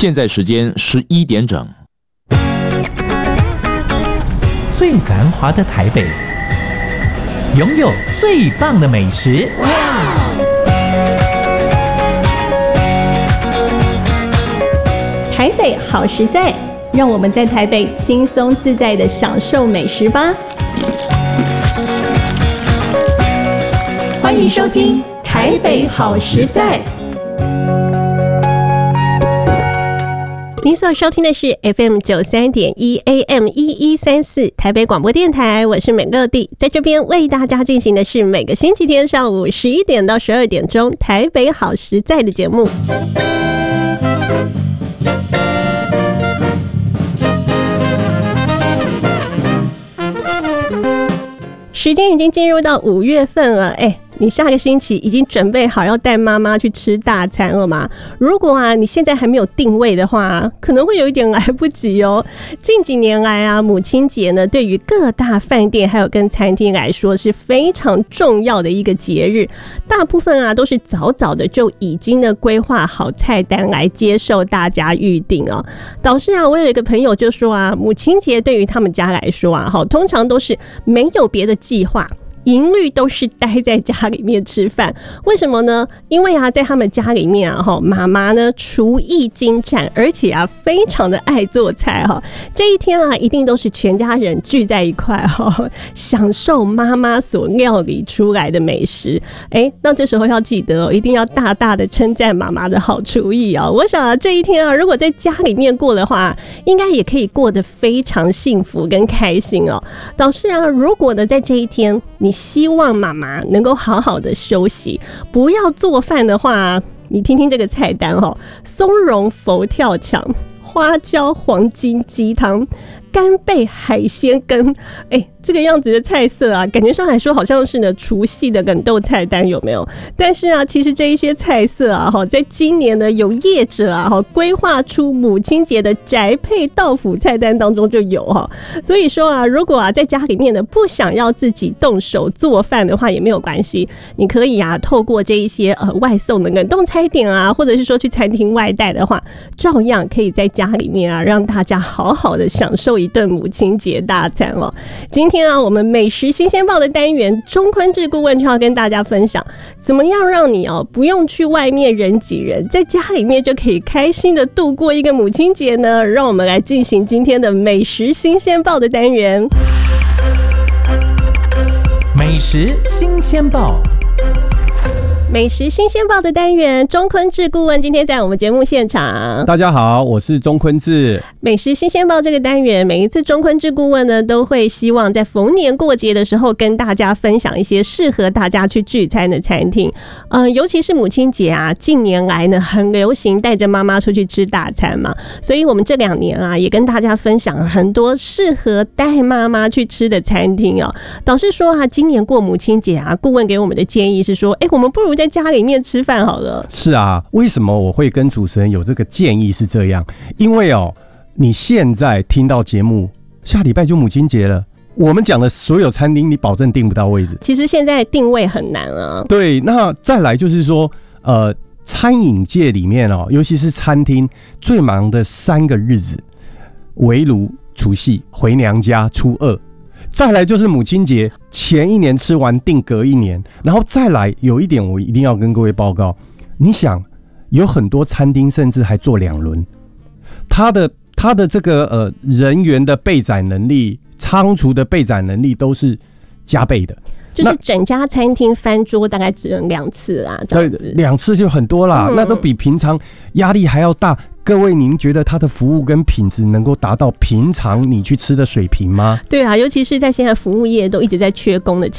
现在时间11点整。 最繁华的台北，拥有最棒的美食。 台北好实在，让我们在台北轻松自在地享受美食吧。欢迎收听台北好实在。您所收听的是 FM 93.1 AM 1134台北广播电台，我是美乐蒂，在这边为大家进行的是每个星期天上午11点到12点钟台北好实在的节目。时间已经进入到5月份了，你下个星期已经准备好要带妈妈去吃大餐了吗？如果你现在还没有定位的话，可能会有一点来不及哦。近几年来母亲节呢，对于各大饭店还有跟餐厅来说是非常重要的一个节日，大部分都是早早的就已经的规划好菜单来接受大家预定哦。导师我有一个朋友就说母亲节对于他们家来说通常都是没有别的计划，一律都是待在家里面吃饭。为什么呢？因为在他们家里面妈妈呢厨艺精湛，而且非常的爱做菜这一天一定都是全家人聚在一块享受妈妈所料理出来的美食。那这时候要记得一定要大大的称赞妈妈的好厨艺我想这一天如果在家里面过的话，应该也可以过得非常幸福跟开心导师如果呢在这一天你希望妈妈能够好好的休息，不要做饭的话，你听听这个菜单松茸佛跳墙、花椒黄金鸡汤、干贝海鲜羹，这个样子的菜色感觉上来说好像是呢除夕的冷冻菜单，有没有？但是其实这一些菜色在今年呢有业者规划出母亲节的宅配到府菜单当中就有所以说如果在家里面呢不想要自己动手做饭的话也没有关系，你可以透过这一些外送的冷冻餐点或者是说去餐厅外带的话，照样可以在家里面让大家好好的享受一顿母亲节大餐今天我们美食新鲜报的单元，钟坤志顾问就要跟大家分享，怎么样让你不用去外面人挤人，在家里面就可以开心的度过一个母亲节呢？让我们来进行今天的美食新鲜报的单元。 美食新鲜报。 美食新鲜报的单元，钟坤志顾问今天在我们节目现场。 大家好，我是钟坤志。 美食新鲜报这个单元，每一次钟坤志顾问呢，都会希望在逢年过节的时候跟大家分享一些适合大家去聚餐的餐厅。尤其是母亲节近年来呢很流行带着妈妈出去吃大餐嘛，所以我们这2年也跟大家分享很多适合带妈妈去吃的餐厅导师说今年过母亲节顾问给我们的建议是说，我们不如在家里面吃饭好了。 是为什么我会跟主持人有这个建议是这样？因为你现在听到节目，下礼拜就母亲节了。我们讲的所有餐厅，你保证订不到位置。 其实现在定位很难对，那再来就是说，餐饮界里面尤其是餐厅最忙的3个日子：围炉、除夕、回娘家、初2。再来就是母亲节，前一年吃完定隔一年，然后再来有一点我一定要跟各位报告，你想有很多餐厅甚至还做2轮，他的这个人员的备载能力、仓储的备载能力都是加倍的。 就是整家餐厅翻桌大概只能2次啦，这样子 2次就很多啦，那都比平常压力还要大。各位，您觉得它的服务跟品质能够达到平常你去吃的水平吗？ 对尤其是在现在服务业都一直在缺工的